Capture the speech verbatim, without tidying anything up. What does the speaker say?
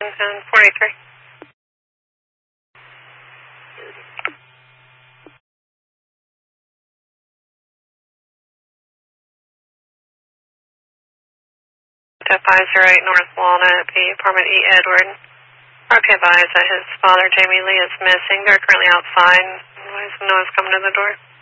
and forty-three. five zero eight North Walnut, P, apartment E. Edward. Okay, advised that his father, Jamie Lee, is missing. They're currently outside. No one's coming to the door.